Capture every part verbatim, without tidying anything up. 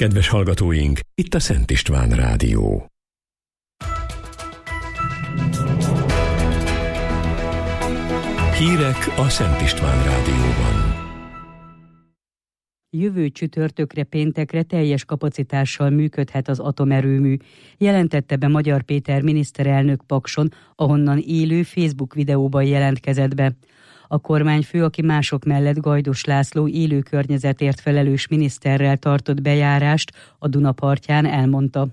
Kedves hallgatóink, itt a Szent István Rádió. Hírek a Szent István Rádióban. Jövő csütörtökre, péntekre teljes kapacitással működhet az atomerőmű, jelentette be Magyar Péter miniszterelnök Pakson, ahonnan élő Facebook videóban jelentkezett be. A kormányfő, aki mások mellett Gajdos László élő környezetért felelős miniszterrel tartott bejárást a Duna partján, elmondta: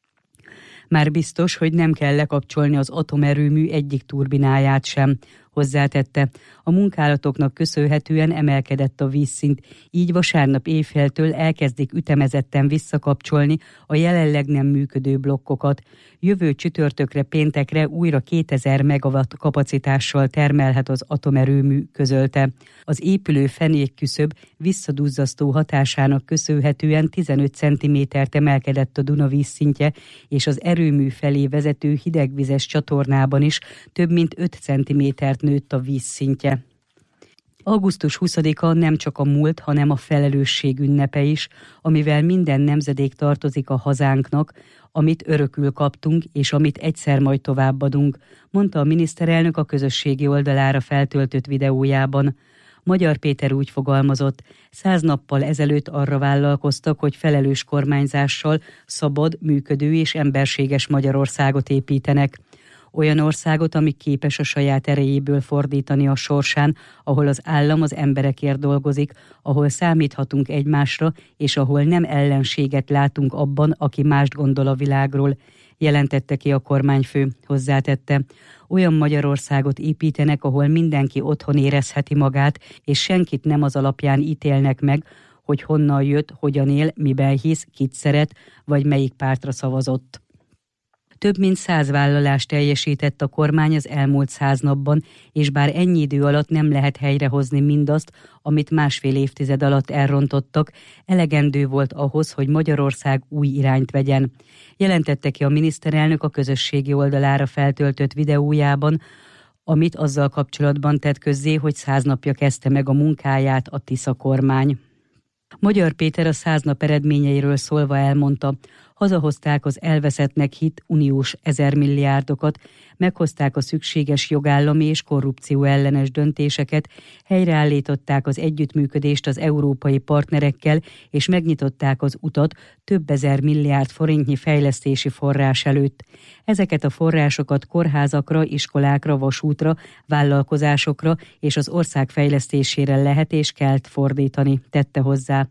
már biztos, hogy nem kell lekapcsolni az atomerőmű egyik turbináját sem. Hozzátette, a munkálatoknak köszönhetően emelkedett a vízszint, így vasárnap éjféltől elkezdik ütemezetten visszakapcsolni a jelenleg nem működő blokkokat. Jövő csütörtökre, péntekre újra kétezer megawatt kapacitással termelhet az atomerőmű, közölte. Az épülő fenékküszöb visszaduzzasztó hatásának köszönhetően tizenöt centimétert emelkedett a Duna vízszintje, és az erőmű felé vezető hidegvizes csatornában is több mint öt centimétert nőtt a vízszintje. augusztus huszadika nem csak a múlt, hanem a felelősség ünnepe is, amivel minden nemzedék tartozik a hazánknak, amit örökül kaptunk, és amit egyszer majd továbbadunk, mondta a miniszterelnök a közösségi oldalára feltöltött videójában. Magyar Péter úgy fogalmazott, száz nappal ezelőtt arra vállalkoztak, hogy felelős kormányzással szabad, működő és emberséges Magyarországot építenek. Olyan országot, ami képes a saját erejéből fordítani a sorsán, ahol az állam az emberekért dolgozik, ahol számíthatunk egymásra, és ahol nem ellenséget látunk abban, aki mást gondol a világról, jelentette ki a kormányfő, hozzátette. Olyan Magyarországot építenek, ahol mindenki otthon érezheti magát, és senkit nem az alapján ítélnek meg, hogy honnan jött, hogyan él, miben hisz, kit szeret, vagy melyik pártra szavazott. Több mint száz vállalást teljesített a kormány az elmúlt száz napban, és bár ennyi idő alatt nem lehet helyrehozni mindazt, amit másfél évtized alatt elrontottak, elegendő volt ahhoz, hogy Magyarország új irányt vegyen. Jelentette ki a miniszterelnök a közösségi oldalára feltöltött videójában, amit azzal kapcsolatban tett közzé, hogy száz napja kezdte meg a munkáját a Tisza kormány. Magyar Péter a száz nap eredményeiről szólva elmondta, hazahozták az elveszettnek hit uniós ezermilliárdokat, meghozták a szükséges jogállami és korrupció ellenes döntéseket, helyreállították az együttműködést az európai partnerekkel, és megnyitották az utat több ezer milliárd forintnyi fejlesztési forrás előtt. Ezeket a forrásokat kórházakra, iskolákra, vasútra, vállalkozásokra és az ország fejlesztésére lehet és kell fordítani, tette hozzá.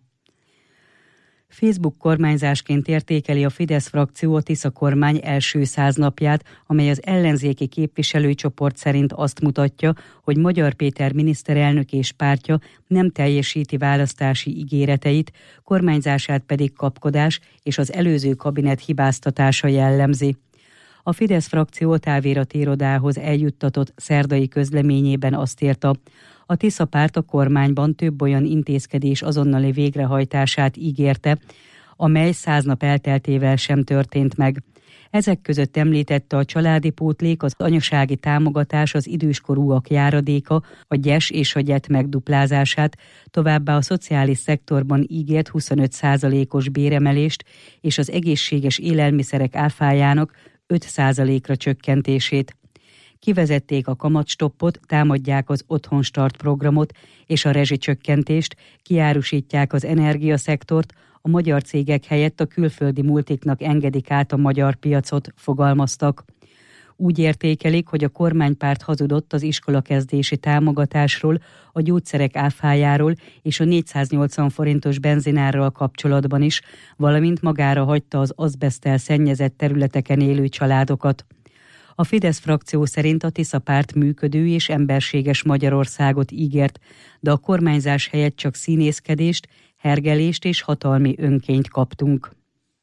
Facebook kormányzásként értékeli a Fidesz frakció a Tisza kormány első száz napját, amely az ellenzéki képviselőcsoport szerint azt mutatja, hogy Magyar Péter miniszterelnök és pártja nem teljesíti választási ígéreteit, kormányzását pedig kapkodás és az előző kabinet hibáztatása jellemzi. A Fidesz frakció távirati irodához eljuttatott szerdai közleményében azt írta, a Tisza párt a kormányban több olyan intézkedés azonnali végrehajtását ígérte, amely száz nap elteltével sem történt meg. Ezek között említette a családi pótlék, az anyasági támogatás, az időskorúak járadéka, a gyes és a gyet megduplázását, továbbá a szociális szektorban ígért huszonöt százalékos béremelést és az egészséges élelmiszerek áfájának öt százalékra csökkentését. Kivezették a kamatstoppot, támadják az Otthonstart programot és a rezsicsökkentést, kiárusítják az energiaszektort, a magyar cégek helyett a külföldi multiknak engedik át a magyar piacot, fogalmaztak. Úgy értékelik, hogy a kormánypárt hazudott az iskolakezdési támogatásról, a gyógyszerek áfájáról és a négyszáznyolcvan forintos benzinárral kapcsolatban is, valamint magára hagyta az azbeszttel szennyezett területeken élő családokat. A Fidesz frakció szerint a Tisza párt működő és emberséges Magyarországot ígért, de a kormányzás helyett csak színészkedést, hergelést és hatalmi önkényt kaptunk.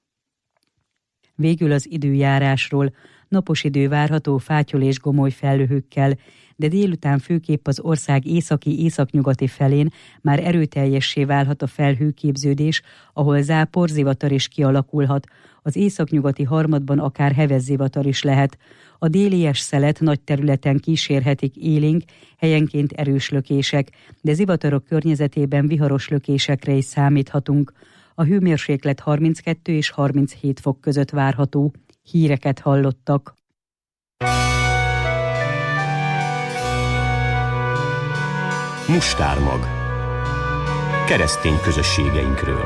Végül az időjárásról. Napos idő várható fátyol és gomoly felhőkkel, de délután főképp az ország északi-északnyugati felén már erőteljessé válhat a felhőképződés, ahol zápor, zivatar is kialakulhat. Az északnyugati harmadban akár heves zivatar is lehet. A délies szelet nagy területen kísérhetik élénk, helyenként erős lökések, de zivatarok környezetében viharos lökésekre is számíthatunk. A hőmérséklet harminckettő és harminchét fok között várható. Híreket hallottak. Mustármag. Keresztény közösségeinkről.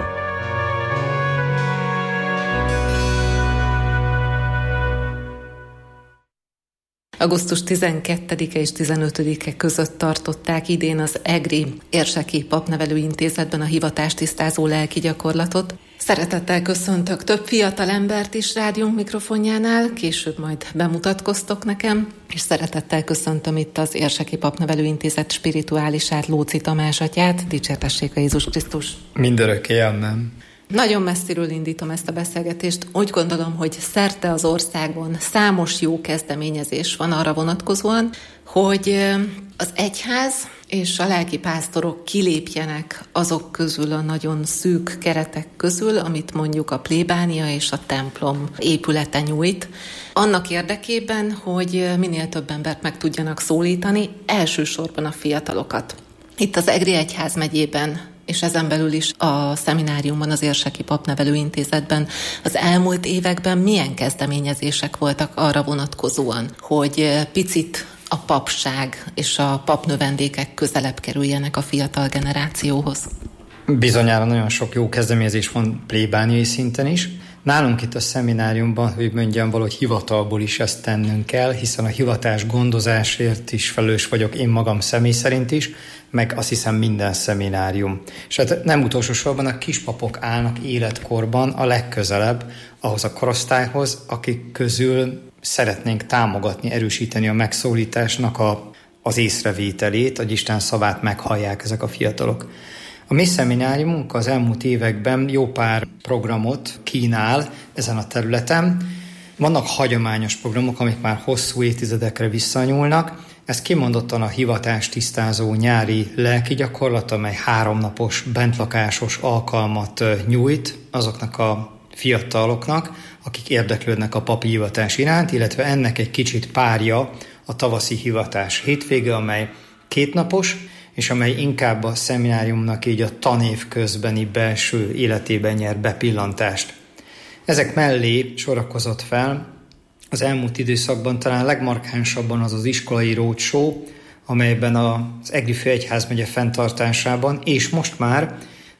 augusztus tizenkettedike és tizenötödike között tartották idén az egri érseki papnevelő intézetben a hivatástisztázó lelki gyakorlatot. Szeretettel köszöntök több fiatal embert is rádiónk mikrofonjánál, később majd bemutatkoztok nekem, és szeretettel köszöntöm itt az érseki papnevelő intézet spirituálisát, Lóczy Tamás atyát. Dicsértessék a Jézus Krisztus! Mindörökké, amen. Nagyon messziről indítom ezt a beszélgetést. Úgy gondolom, hogy szerte az országban számos jó kezdeményezés van arra vonatkozóan, hogy az egyház és a lelkipásztorok kilépjenek azok közül, a nagyon szűk keretek közül, amit mondjuk a plébánia és a templom épülete nyújt, annak érdekében, hogy minél több embert meg tudjanak szólítani, elsősorban a fiatalokat. Itt az Egri Egyházmegyében és ezen belül is a szemináriumban, az Érseki Papnevelő Intézetben az elmúlt években milyen kezdeményezések voltak arra vonatkozóan, hogy picit a papság és a papnövendékek közelebb kerüljenek a fiatal generációhoz? Bizonyára nagyon sok jó kezdeményezés van plébániai szinten is. Nálunk itt a szemináriumban, hogy mondjam, valahogy hivatalból is ezt tennünk kell, hiszen a hivatás gondozásért is felelős vagyok én magam személy szerint is, meg azt hiszem minden szeminárium. És hát nem utolsó sorban a kispapok állnak életkorban a legközelebb ahhoz a korosztályhoz, akik közül szeretnénk támogatni, erősíteni a megszólításnak a, az észrevételét, hogy Isten szavát meghallják ezek a fiatalok. A mi szemináriumunk az elmúlt években jó pár programot kínál ezen a területen. Vannak hagyományos programok, amik már hosszú évtizedekre visszanyúlnak. Ez kimondottan a hivatástisztázó nyári lelki gyakorlat, amely háromnapos bentlakásos alkalmat nyújt azoknak a fiataloknak, akik érdeklődnek a papi hivatás iránt, illetve ennek egy kicsit párja a tavaszi hivatás hétvége, amely kétnapos, és amely inkább a szemináriumnak így a tanév közbeni belső életében nyer bepillantást. Ezek mellé sorakozott fel az elmúlt időszakban talán legmarkánsabban az az iskolai roadshow, amelyben az Egri Főegyházmegye fenntartásában, és most már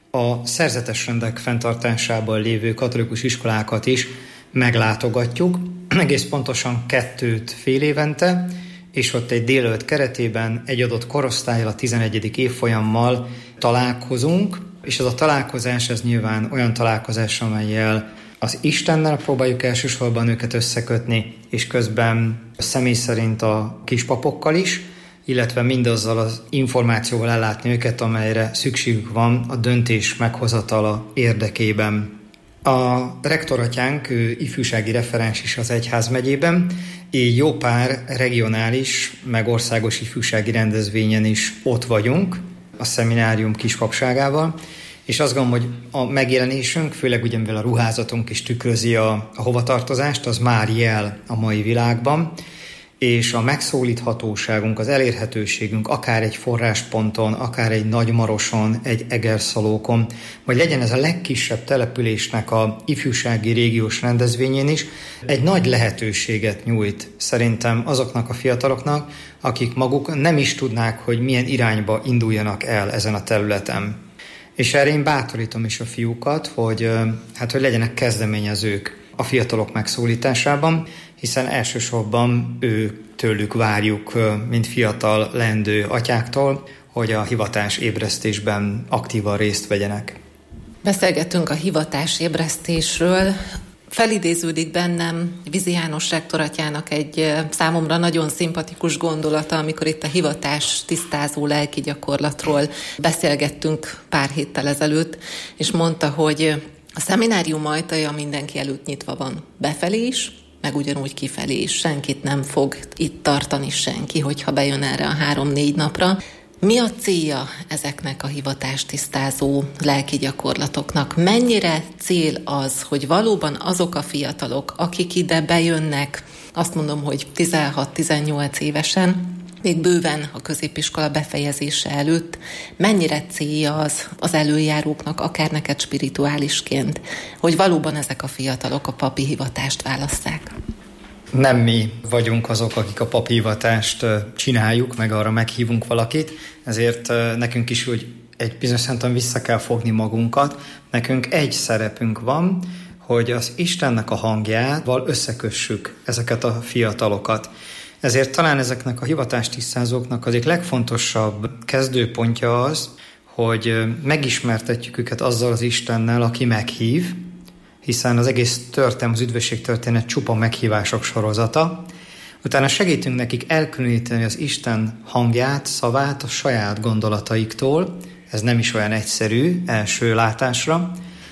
a szerzetes rendek fenntartásában lévő katolikus iskolákat is meglátogatjuk, egész pontosan kettőt fél évente, és ott egy délelőtt keretében egy adott korosztállyal, a tizenegyedik évfolyammal találkozunk, és ez a találkozás, ez nyilván olyan találkozás, amellyel az Istennel próbáljuk elsősorban őket összekötni, és közben személy szerint a kispapokkal is, illetve mindazzal az információval ellátni őket, amelyre szükségük van a döntés meghozatala érdekében. A rektoratyánk, ő ifjúsági referens is az Egyházmegyében, így jó pár regionális, meg országos ifjúsági rendezvényen is ott vagyunk, a szeminárium kispapságával, és azt gondolom, hogy a megjelenésünk, főleg ugye mivel a ruházatunk is tükrözi a, a hovatartozást, az már jel a mai világban, és a megszólíthatóságunk, az elérhetőségünk akár egy forrásponton, akár egy Nagymaroson, egy Egerszalókon, vagy legyen ez a legkisebb településnek a ifjúsági régiós rendezvényén is, egy nagy lehetőséget nyújt szerintem azoknak a fiataloknak, akik maguk nem is tudnák, hogy milyen irányba induljanak el ezen a területen. És erre én bátorítom is a fiúkat, hogy, hát, hogy legyenek kezdeményezők a fiatalok megszólításában, hiszen elsősorban ő tőlük várjuk, mint fiatal leendő atyáktól, hogy a hivatás ébresztésben aktívan részt vegyenek. Beszélgetünk a hivatás ébresztésről. Felidéződik bennem Vizi János rektoratyának egy számomra nagyon szimpatikus gondolata, amikor itt a hivatás tisztázó lelki gyakorlatról beszélgettünk pár héttel ezelőtt, és mondta, hogy a szeminárium ajtaja mindenki előtt nyitva van, befelé is, meg ugyanúgy kifelé is. Senkit nem fog itt tartani senki, hogyha bejön erre a három-négy napra. Mi a célja ezeknek a hivatástisztázó lelki gyakorlatoknak? Mennyire cél az, hogy valóban azok a fiatalok, akik ide bejönnek, azt mondom, hogy tizenhat-tizennyolc évesen, még bőven a középiskola befejezése előtt, mennyire célja az az előjáróknak, akár neked spirituálisként, hogy valóban ezek a fiatalok a papi hivatást válasszák? Nem mi vagyunk azok, akik a papi hivatást csináljuk, meg arra meghívunk valakit, ezért nekünk is úgy egy bizonyos szinten vissza kell fogni magunkat. Nekünk egy szerepünk van, hogy az Istennek a hangjával összekössük ezeket a fiatalokat. Ezért talán ezeknek a hivatástisztázóknak az egyik legfontosabb kezdőpontja az, hogy megismertetjük őket azzal az Istennel, aki meghív, hiszen az egész történet, az üdvösség történet csupa meghívások sorozata. Utána segítünk nekik elkülöníteni az Isten hangját, szavát a saját gondolataiktól. Ez nem is olyan egyszerű első látásra.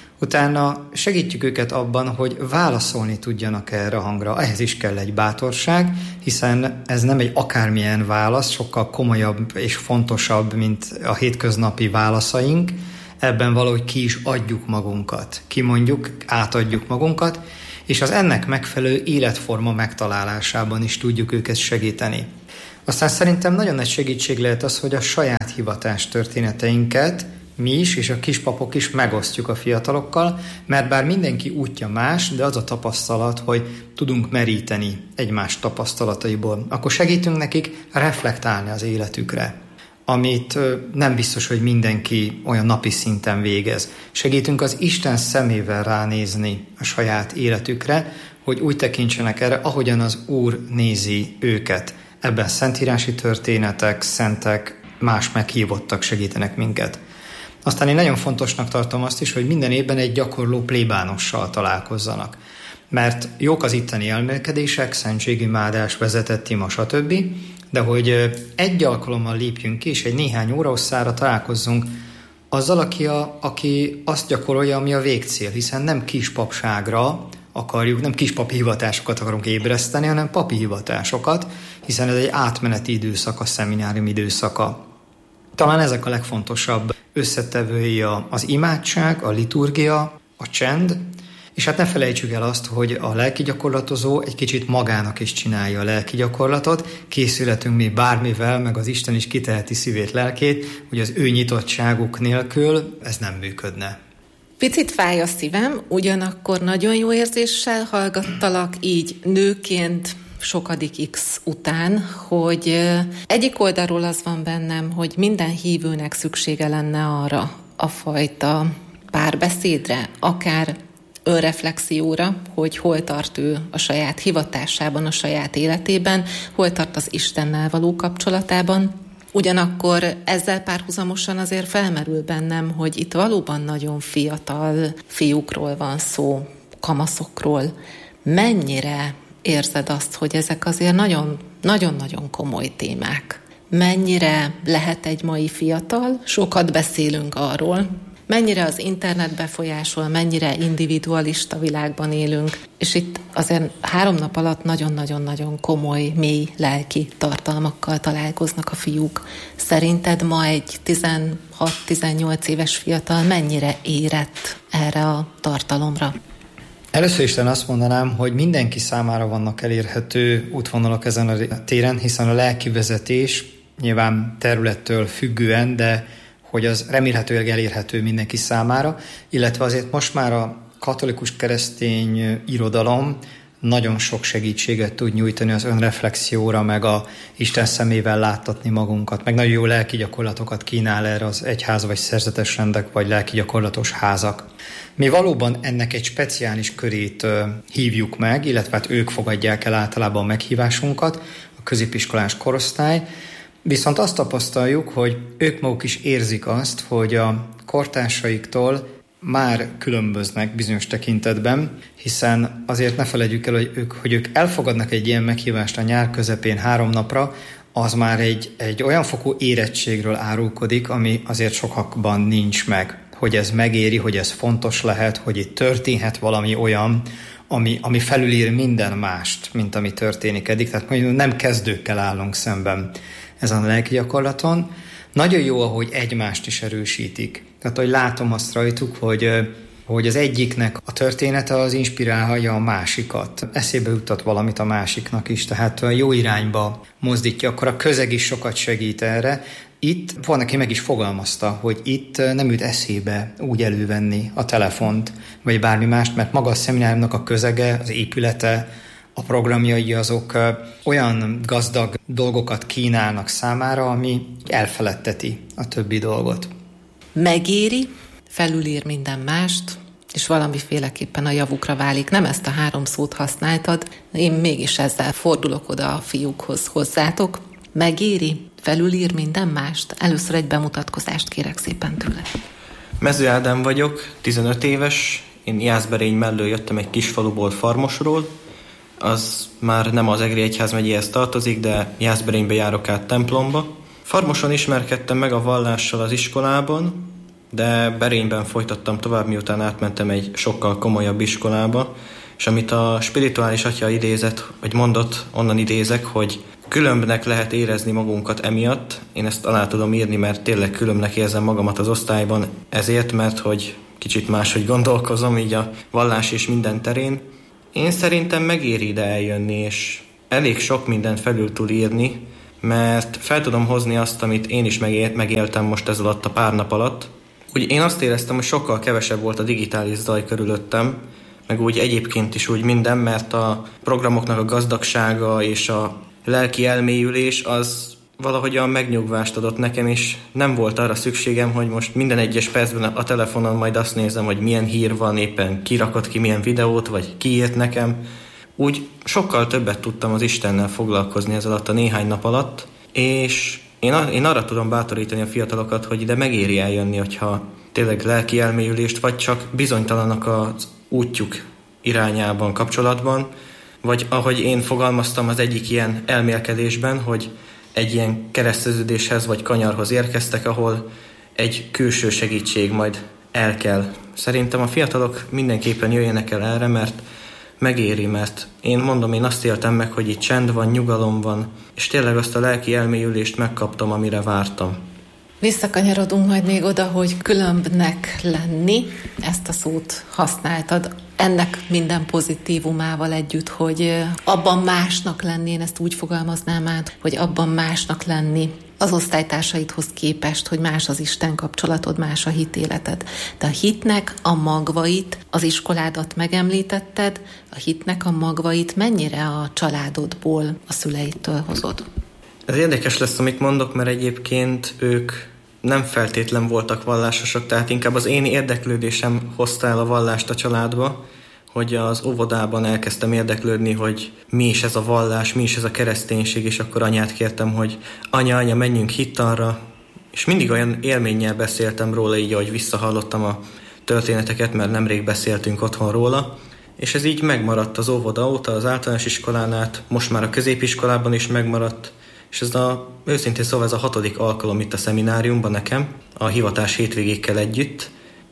Utána segítjük őket abban, hogy válaszolni tudjanak erre a hangra. Ehhez is kell egy bátorság, hiszen ez nem egy akármilyen válasz, sokkal komolyabb és fontosabb, mint a hétköznapi válaszaink. Ebben valahogy ki is adjuk magunkat, kimondjuk, átadjuk magunkat, és az ennek megfelelő életforma megtalálásában is tudjuk őket segíteni. Aztán szerintem nagyon nagy segítség lehet az, hogy a saját hivatás történeteinket mi is, és a kispapok is megosztjuk a fiatalokkal, mert bár mindenki útja más, de az a tapasztalat, hogy tudunk meríteni egymás tapasztalataiból, akkor segítünk nekik reflektálni az életükre, amit nem biztos, hogy mindenki olyan napi szinten végez. Segítünk az Isten szemével ránézni a saját életükre, hogy úgy tekintsenek erre, ahogyan az Úr nézi őket. Ebben szentírási történetek, szentek, más meghívottak segítenek minket. Aztán én nagyon fontosnak tartom azt is, hogy minden évben egy gyakorló plébánossal találkozzanak. Mert jók az itteni elmélkedések, szentségimádás, vezetett ima, stb., de hogy egy alkalommal lépjünk ki, és egy néhány óraosszára találkozzunk azzal, aki, a, aki azt gyakorolja, ami a végcél, hiszen nem kispapságra akarjuk, nem kispapi hivatásokat akarunk ébreszteni, hanem papi hivatásokat, hiszen ez egy átmeneti időszak, a szeminárium időszaka. Talán ezek a legfontosabb összetevői az imádság, a liturgia, a csend, és hát ne felejtsük el azt, hogy a lelki gyakorlatozó egy kicsit magának is csinálja a lelki gyakorlatot, készületünk mi bármivel, meg az Isten is kiteheti szívét, lelkét, hogy az ő nyitottságuk nélkül ez nem működne. Picit fáj a szívem, ugyanakkor nagyon jó érzéssel hallgattalak így nőként, sokadik X után, hogy egyik oldalról az van bennem, hogy minden hívőnek szüksége lenne arra a fajta párbeszédre, akár önreflexióra, hogy hol tart ő a saját hivatásában, a saját életében, hol tart az Istennel való kapcsolatában. Ugyanakkor ezzel párhuzamosan azért felmerül bennem, hogy itt valóban nagyon fiatal fiúkról van szó, kamaszokról. Mennyire érzed azt, hogy ezek azért nagyon, nagyon-nagyon komoly témák? Mennyire lehet egy mai fiatal? Sokat beszélünk arról, mennyire az internet befolyásol, mennyire individualista világban élünk, és itt azért három nap alatt nagyon-nagyon-nagyon komoly, mély lelki tartalmakkal találkoznak a fiúk. Szerinted ma egy tizenhat-tizennyolc éves fiatal mennyire érett erre a tartalomra? Először is azt mondanám, hogy mindenki számára vannak elérhető útvonalak ezen a téren, hiszen a lelkivezetés nyilván területtől függően, de hogy az remélhetőleg elérhető mindenki számára, illetve azért most már a katolikus keresztény irodalom nagyon sok segítséget tud nyújtani az önreflexióra, meg a Isten szemével láttatni magunkat, meg nagyon jó lelki gyakorlatokat kínál erre az egyház vagy szerzetes rendek, vagy lelki gyakorlatos házak. Mi valóban ennek egy speciális körét hívjuk meg, illetve hát ők fogadják el általában a meghívásunkat, a középiskolás korosztály, viszont azt tapasztaljuk, hogy ők maguk is érzik azt, hogy a kortársaiktól már különböznek bizonyos tekintetben, hiszen azért ne felejtjük el, hogy ők, hogy ők elfogadnak egy ilyen meghívást a nyár közepén három napra, az már egy, egy olyan fokú érettségről árulkodik, ami azért sokakban nincs meg. Hogy ez megéri, hogy ez fontos lehet, hogy itt történhet valami olyan, ami, ami felülír minden mást, mint ami történik eddig. Tehát mondjuk nem kezdőkkel állunk szemben ezen a lelki gyakorlaton. Nagyon jó, ahogy egymást is erősítik. Tehát, hogy látom azt rajtuk, hogy, hogy az egyiknek a története az inspirálja a másikat. Eszébe juttat valamit a másiknak is, tehát jó irányba mozdítja, akkor a közeg is sokat segít erre. Itt van, aki meg is fogalmazta, hogy itt nem jut eszébe úgy elővenni a telefont, vagy bármi mást, mert maga a szemináriumnak a közege, az épülete, a programjai azok olyan gazdag dolgokat kínálnak számára, ami elfeledteti a többi dolgot. Megéri, felülír minden mást, és valamiféleképpen a javukra válik. Nem ezt a három szót használtad, én mégis ezzel fordulok oda a fiúkhoz hozzátok. Megéri, felülír minden mást. Először egy bemutatkozást kérek szépen tőle. Mező Ádám vagyok, tizenöt éves, én Jászberény mellől jöttem egy kis faluból, Farmosról. Az már nem az Egri Egyházmegyéhez tartozik, de Jászberénybe járok át templomba. Farmoson ismerkedtem meg a vallással az iskolában, de Berényben folytattam tovább, miután átmentem egy sokkal komolyabb iskolába, és amit a spirituális atya idézett, vagy mondott, onnan idézek, hogy különbnek lehet érezni magunkat emiatt. Én ezt alá tudom írni, mert tényleg különbnek érzem magamat az osztályban, ezért, mert hogy kicsit máshogy gondolkozom, így a vallás és minden terén. Én szerintem megéri ide eljönni, és elég sok mindent felül tud írni, mert fel tudom hozni azt, amit én is megéltem most ez alatt a pár nap alatt. Úgy én azt éreztem, hogy sokkal kevesebb volt a digitális zaj körülöttem, meg úgy egyébként is úgy minden, mert a programoknak a gazdagsága és a lelki elmélyülés az valahogyan megnyugvást adott nekem, és nem volt arra szükségem, hogy most minden egyes percben a telefonon majd azt nézem, hogy milyen hír van, éppen kirakott ki milyen videót, vagy ki írt nekem. Úgy sokkal többet tudtam az Istennel foglalkozni ez alatt a néhány nap alatt, és én, én arra tudom bátorítani a fiatalokat, hogy ide megéri eljönni, hogyha tényleg lelki elmélyülést, vagy csak bizonytalanak az útjuk irányában, kapcsolatban, vagy ahogy én fogalmaztam az egyik ilyen elmélkedésben, hogy egy ilyen kereszteződéshez vagy kanyarhoz érkeztek, ahol egy külső segítség majd el kell. Szerintem a fiatalok mindenképpen jöjjenek el erre, mert megéri, mert én mondom, én azt éltem meg, hogy itt csend van, nyugalom van, és tényleg azt a lelki elmélyülést megkaptam, amire vártam. Visszakanyarodunk majd még oda, hogy különbnek lenni, ezt a szót használtad, ennek minden pozitívumával együtt, hogy abban másnak lenni, én ezt úgy fogalmaznám át, hogy abban másnak lenni az osztálytársaidhoz képest, hogy más az Isten kapcsolatod, más a hitéleted. De a hitnek a magvait, az iskoládat megemlítetted, a hitnek a magvait mennyire a családodból, a szüleitől hozod? Ez érdekes lesz, amit mondok, mert egyébként ők nem feltétlen voltak vallásosak, tehát inkább az én érdeklődésem hozta el a vallást a családba, hogy az óvodában elkezdtem érdeklődni, hogy mi is ez a vallás, mi is ez a kereszténység, és akkor anyát kértem, hogy anya, anya, menjünk hittanra, és mindig olyan élménnyel beszéltem róla, így ahogy visszahallottam a történeteket, mert nemrég beszéltünk otthon róla, és ez így megmaradt az óvoda óta, az általános iskolán át, most már a középiskolában is megmaradt, és ez a, őszintén szóval ez a hatodik alkalom itt a szemináriumban nekem, a hivatás hétvégékkel együtt,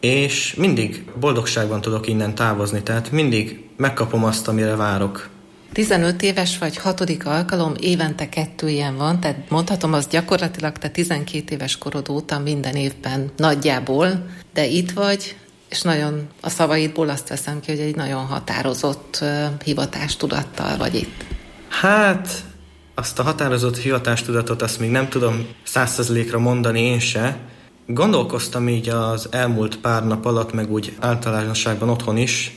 és mindig boldogságban tudok innen távozni, tehát mindig megkapom azt, amire várok. tizenöt éves vagy, hatodik alkalom, évente kettő ilyen van, tehát mondhatom, az gyakorlatilag te tizenkét éves korod óta minden évben nagyjából, de itt vagy, és nagyon a szavaidból azt veszem ki, hogy egy nagyon határozott uh, hivatástudattal vagy itt. Hát, azt a határozott hivatástudatot azt még nem tudom száz százalékra mondani én se. Gondolkoztam így az elmúlt pár nap alatt, meg úgy általánosságban otthon is,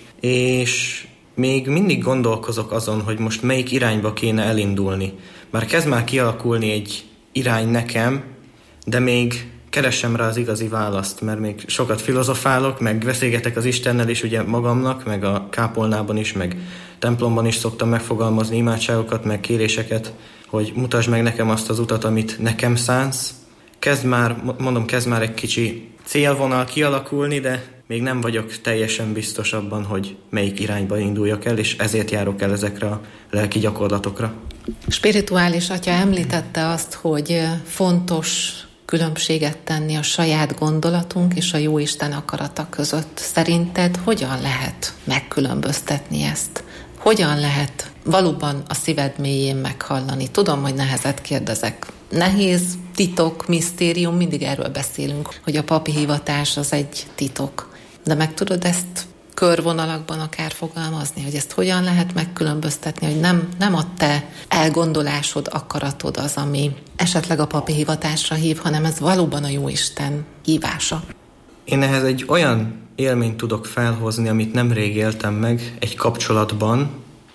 és még mindig gondolkozok azon, hogy most melyik irányba kéne elindulni. Már kezd már kialakulni egy irány nekem, de még keresem rá az igazi választ, mert még sokat filozofálok, meg beszélgetek az Istennel is ugye magamnak, meg a kápolnában is, meg templomban is szoktam megfogalmazni imádságokat, meg kéréseket, hogy mutasd meg nekem azt az utat, amit nekem szánsz. Kezd már, mondom, kezd már egy kicsi célvonal kialakulni, de még nem vagyok teljesen biztos abban, hogy melyik irányba induljak el, és ezért járok el ezekre a lelki gyakorlatokra. Spirituális atya említette azt, hogy fontos különbséget tenni a saját gondolatunk és a Jóisten akarata között. Szerinted hogyan lehet megkülönböztetni ezt? Hogyan lehet valóban a szíved mélyén meghallani? Tudom, hogy nehezet kérdezek. Nehéz, titok, misztérium, mindig erről beszélünk, hogy a papi hivatás az egy titok. De meg tudod ezt körvonalakban akár fogalmazni, hogy ezt hogyan lehet megkülönböztetni, hogy nem, nem a te elgondolásod, akaratod az, ami esetleg a papi hivatásra hív, hanem ez valóban a Jóisten hívása. Én ehhez egy olyan élményt tudok felhozni, amit nemrég éltem meg egy kapcsolatban,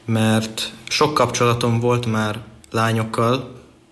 mert sok kapcsolatom volt már lányokkal,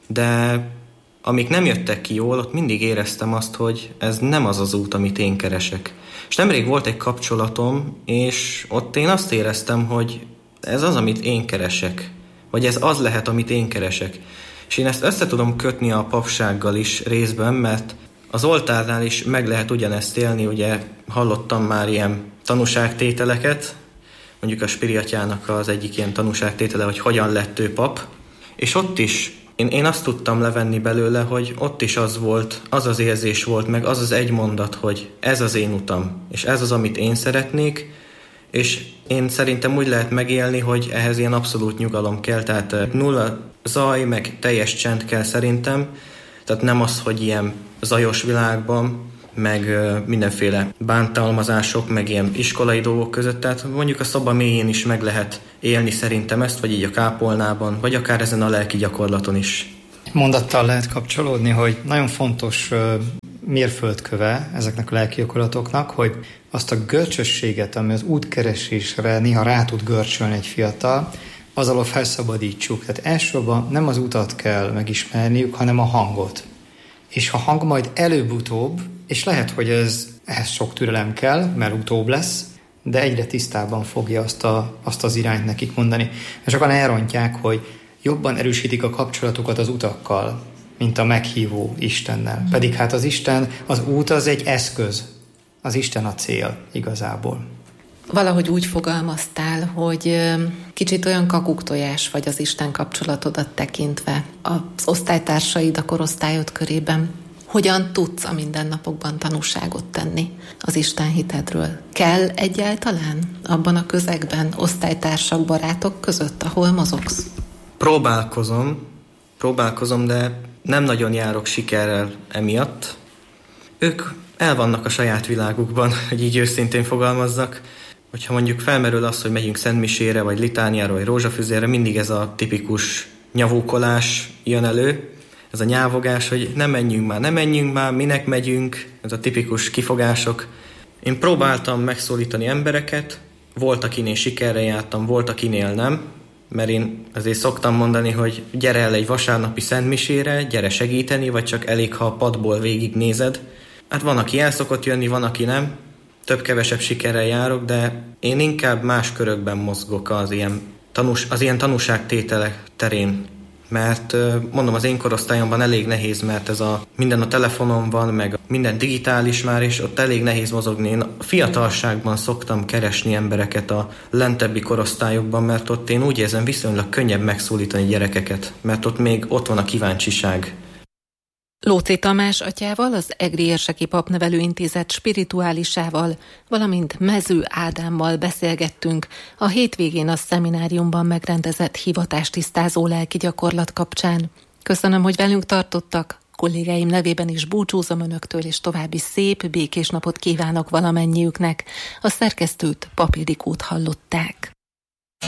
de amik nem jöttek ki jól, ott mindig éreztem azt, hogy ez nem az az út, amit én keresek. És nemrég volt egy kapcsolatom, és ott én azt éreztem, hogy ez az, amit én keresek. Vagy ez az lehet, amit én keresek. És én ezt össze tudom kötni a papsággal is részben, mert az oltárnál is meg lehet ugyanezt élni, ugye hallottam már ilyen tanúságtételeket, mondjuk a Spiri atyának az egyik ilyen tanúságtétele, hogy hogyan lett ő pap, és ott is Én, én azt tudtam levenni belőle, hogy ott is az volt, az az érzés volt, meg az az egy mondat, hogy ez az én utam, és ez az, amit én szeretnék, és én szerintem úgy lehet megélni, hogy ehhez ilyen abszolút nyugalom kell, tehát nulla zaj, meg teljes csend kell szerintem, tehát nem az, hogy ilyen zajos világban, meg mindenféle bántalmazások, meg ilyen iskolai dolgok között, tehát mondjuk a szoba mélyén is meg lehet élni szerintem ezt, vagy így a kápolnában, vagy akár ezen a lelki gyakorlaton is. Mondattal lehet kapcsolódni, hogy nagyon fontos mérföldköve ezeknek a lelki gyakorlatoknak, hogy azt a görcsösséget, ami az útkeresésre néha rá tud görcsölni egy fiatal, az alól felszabadítsuk. Tehát elsősorban nem az utat kell megismerniük, hanem a hangot. És ha hang majd előbb-utóbb, és lehet, hogy ez, ehhez sok türelem kell, mert utóbb lesz, de egyre tisztában fogja azt, a, azt az irányt nekik mondani. És sokan elrontják, hogy jobban erősítik a kapcsolatukat az utakkal, mint a meghívó Istennel. Pedig hát az Isten, az út az egy eszköz, az Isten a cél igazából. Valahogy úgy fogalmaztál, hogy kicsit olyan kakuktojás vagy az Isten kapcsolatodat tekintve az osztálytársaid, a korosztályod körében. Hogyan tudsz a mindennapokban tanúságot tenni az Isten hitedről? Kell egyáltalán abban a közegben, osztálytársak, barátok között, ahol mozogsz? Próbálkozom, próbálkozom, de nem nagyon járok sikerrel emiatt. Ők el vannak a saját világukban, hogy így őszintén fogalmazzak. Hogyha mondjuk felmerül az, hogy megyünk szentmisére, vagy litániára, vagy rózsafüzérre, mindig ez a tipikus nyavókolás jön elő, ez a nyávogás, hogy nem menjünk már, nem menjünk már, minek megyünk, ez a tipikus kifogások. Én próbáltam megszólítani embereket, volt, akinél sikerre jártam, volt, akinél nem, mert én azért szoktam mondani, hogy gyere el egy vasárnapi szentmisére, gyere segíteni, vagy csak elég, ha a padból végignézed. Hát van, aki el szokott jönni, van, aki nem. Több-kevesebb sikerrel járok, de én inkább más körökben mozgok az ilyen, tanús, az ilyen tanúságtételek terén. Mert mondom, az én korosztályomban elég nehéz, mert ez a minden a telefonon van, meg minden digitális már, és ott elég nehéz mozogni. Én a fiatalságban szoktam keresni embereket a lentebbi korosztályokban, mert ott én úgy érzem, viszonylag könnyebb megszólítani gyerekeket, mert ott még ott van a kíváncsiság. Lóczy Tamás atyával, az Egri Érseki Papnevelőintézet spirituálisával, valamint Mező Ádámmal beszélgettünk a hétvégén a szemináriumban megrendezett hivatástisztázó lelki gyakorlat kapcsán. Köszönöm, hogy velünk tartottak, kollégáim nevében is búcsúzom önöktől, és további szép, békés napot kívánok valamennyiüknek. A szerkesztőt, Papi Ildikót hallották.